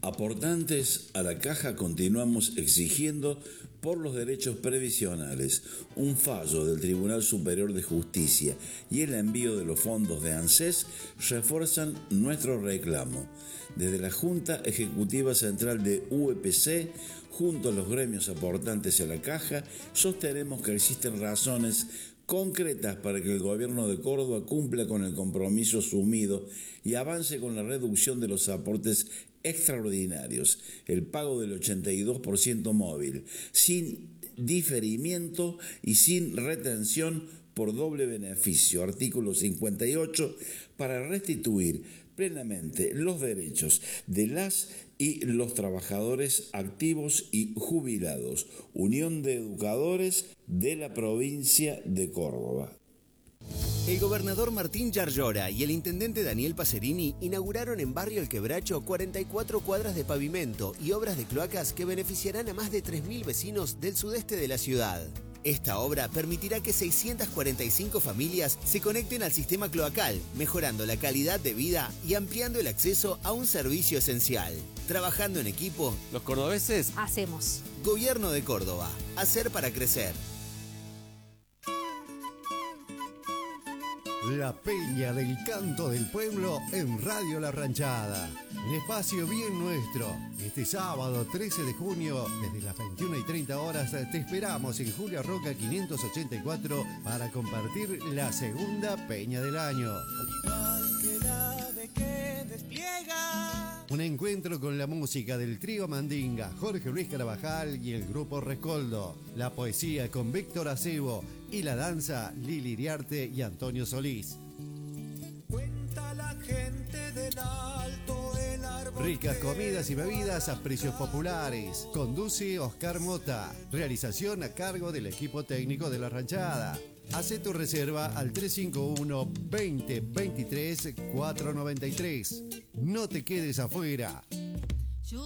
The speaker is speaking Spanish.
Aportantes a la caja continuamos exigiendo por los derechos previsionales. Un fallo del Tribunal Superior de Justicia y el envío de los fondos de ANSES refuerzan nuestro reclamo. Desde la Junta Ejecutiva Central de UEPC, junto a los gremios aportantes a la caja, sostenemos que existen razones concretas para que el gobierno de Córdoba cumpla con el compromiso asumido y avance con la reducción de los aportes extraordinarios, el pago del 82% móvil, sin diferimiento y sin retención por doble beneficio, artículo 58, para restituir plenamente los derechos de las y los trabajadores activos y jubilados. Unión de Educadores de la provincia de Córdoba. El gobernador Martín Yarlora y el intendente Daniel Pacerini inauguraron en Barrio El Quebracho 44 cuadras de pavimento y obras de cloacas que beneficiarán a más de 3.000 vecinos del sudeste de la ciudad. Esta obra permitirá que 645 familias se conecten al sistema cloacal, mejorando la calidad de vida y ampliando el acceso a un servicio esencial. Trabajando en equipo, los cordobeses hacemos. Gobierno de Córdoba. Hacer para crecer. La Peña del Canto del Pueblo en Radio La Ranchada. Un espacio bien nuestro. Este sábado 13 de junio, desde las 21:30 horas, te esperamos en Julia Roca 584 para compartir la segunda Peña del año. Un encuentro con la música del trío Mandinga, Jorge Luis Carabajal y el grupo Rescoldo. La poesía con Víctor Acebo y la danza Lili Iriarte y Antonio Solís. Cuenta la gente del alto el árbol. Ricas comidas y bebidas a precios populares. Conduce Oscar Mota. Realización a cargo del equipo técnico de La Ranchada. Hace tu reserva al 351-2023-493. No te quedes afuera.